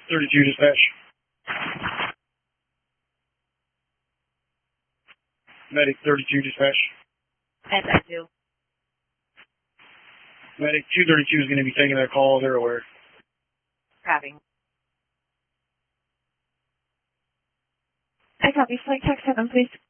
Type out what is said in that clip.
32 dispatch. Medic 32 dispatch. SI2. Medic 232 is going to be taking that call. They're aware. Copy. I copy. Flight tech 7, please.